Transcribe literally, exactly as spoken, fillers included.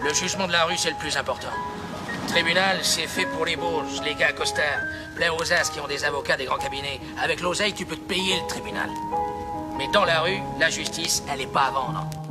Le jugement de la rue, c'est le plus important. Le tribunal, c'est fait pour les bourges, les gars costards, plein aux as qui ont des avocats des grands cabinets. Avec l'oseille, tu peux te payer le tribunal. Mais dans la rue, la justice, elle est pas à vendre.